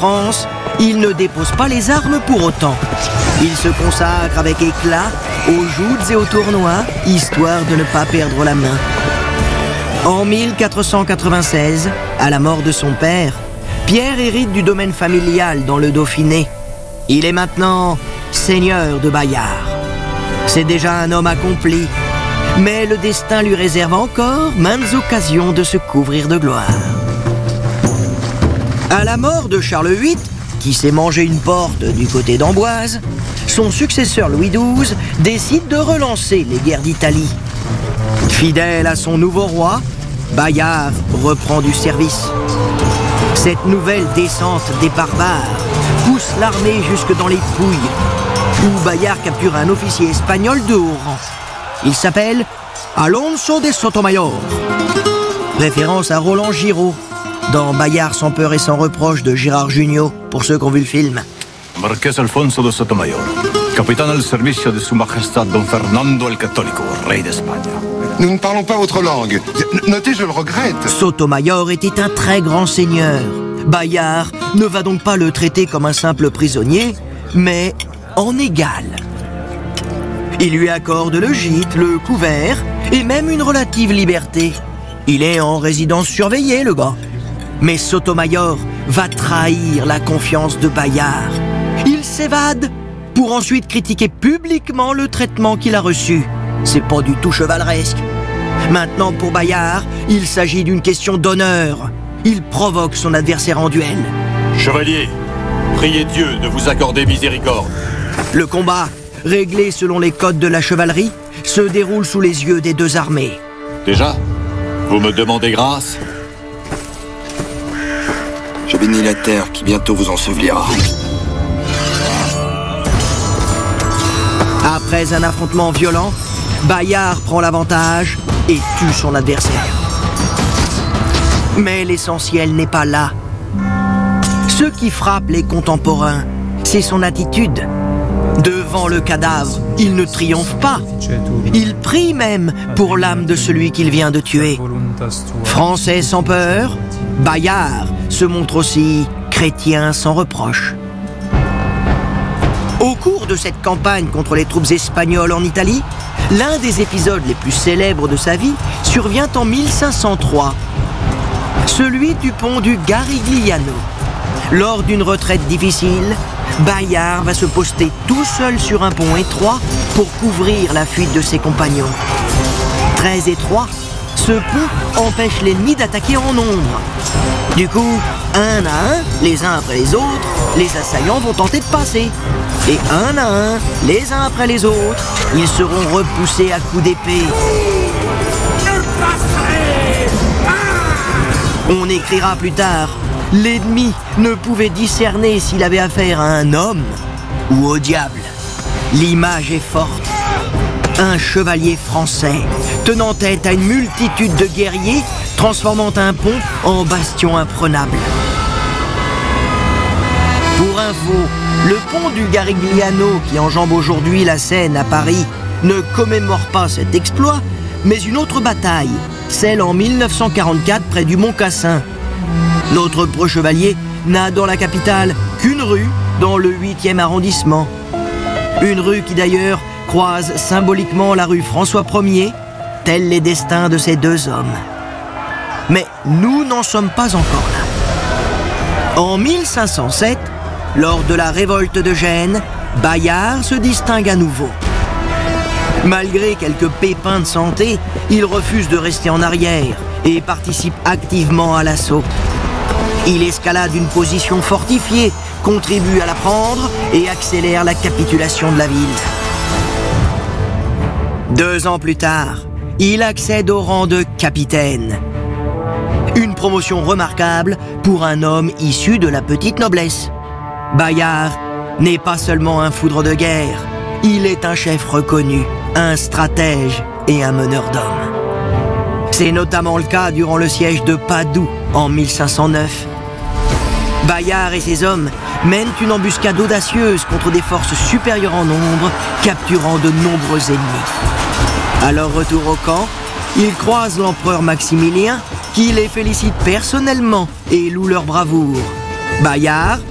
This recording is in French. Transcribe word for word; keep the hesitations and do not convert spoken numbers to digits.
France, il ne dépose pas les armes pour autant. Il se consacre avec éclat aux joutes et aux tournois, histoire de ne pas perdre la main. En mille quatre cent quatre-vingt-seize, à la mort de son père, Pierre hérite du domaine familial dans le Dauphiné. Il est maintenant seigneur de Bayard. C'est déjà un homme accompli, mais le destin lui réserve encore maintes occasions de se couvrir de gloire. À la mort de Charles huit, qui s'est mangé une porte du côté d'Amboise, son successeur Louis douze décide de relancer les guerres d'Italie. Fidèle à son nouveau roi, Bayard reprend du service. Cette nouvelle descente des barbares pousse l'armée jusque dans les Pouilles, où Bayard capture un officier espagnol de haut rang. Il s'appelle Alonso de Sotomayor. Référence à Roland Giraud, dans Bayard sans peur et sans reproche de Gérard Jugnot, pour ceux qui ont vu le film. Marqués Alfonso de Sotomayor, capitaine al servicio de Su Majestad Don Fernando el Católico, rey d'Espagne. Nous ne parlons pas votre langue. Notez, je le regrette. Sotomayor était un très grand seigneur. Bayard ne va donc pas le traiter comme un simple prisonnier, mais en égal. Il lui accorde le gîte, le couvert et même une relative liberté. Il est en résidence surveillée, le gars. Mais Sotomayor va trahir la confiance de Bayard. Il s'évade pour ensuite critiquer publiquement le traitement qu'il a reçu. C'est pas du tout chevaleresque. Maintenant, pour Bayard, il s'agit d'une question d'honneur. Il provoque son adversaire en duel. Chevalier, priez Dieu de vous accorder miséricorde. Le combat, réglé selon les codes de la chevalerie, se déroule sous les yeux des deux armées. Déjà, vous me demandez grâce? Je bénis la terre qui bientôt vous ensevelira. Après un affrontement violent, Bayard prend l'avantage et tue son adversaire. Mais l'essentiel n'est pas là. Ce qui frappe les contemporains, c'est son attitude. Devant le cadavre, il ne triomphe pas. Il prie même pour l'âme de celui qu'il vient de tuer. Français sans peur, Bayard se montre aussi chrétien sans reproche. Au cours de cette campagne contre les troupes espagnoles en Italie, l'un des épisodes les plus célèbres de sa vie survient en mille cinq cent trois. Celui du pont du Garigliano. Lors d'une retraite difficile, Bayard va se poster tout seul sur un pont étroit pour couvrir la fuite de ses compagnons. Très étroit, ce pont empêche l'ennemi d'attaquer en nombre. Du coup, un à un, les uns après les autres, les assaillants vont tenter de passer. Et un à un, les uns après les autres, ils seront repoussés à coups d'épée. On écrira plus tard, l'ennemi ne pouvait discerner s'il avait affaire à un homme ou au diable. L'image est forte. Un chevalier français tenant tête à une multitude de guerriers, transformant un pont en bastion imprenable. Pour info, le pont du Garigliano qui enjambe aujourd'hui la Seine à Paris ne commémore pas cet exploit, mais une autre bataille, celle en mille neuf cent quarante-quatre près du Mont Cassin. Notre preux chevalier n'a dans la capitale qu'une rue dans le huitième arrondissement. Une rue qui d'ailleurs croise symboliquement la rue François Ier, tels les destins de ces deux hommes. Mais nous n'en sommes pas encore là. En mille cinq cent sept, lors de la révolte de Gênes, Bayard se distingue à nouveau. Malgré quelques pépins de santé, il refuse de rester en arrière et participe activement à l'assaut. Il escalade une position fortifiée, contribue à la prendre et accélère la capitulation de la ville. Deux ans plus tard, il accède au rang de capitaine. Une promotion remarquable pour un homme issu de la petite noblesse. Bayard n'est pas seulement un foudre de guerre, il est un chef reconnu, un stratège et un meneur d'hommes. C'est notamment le cas durant le siège de Padoue en mille cinq cent neuf. Bayard et ses hommes mènent une embuscade audacieuse contre des forces supérieures en nombre, capturant de nombreux ennemis. À leur retour au camp, ils croisent l'empereur Maximilien, qui les félicite personnellement et loue leur bravoure. Bayard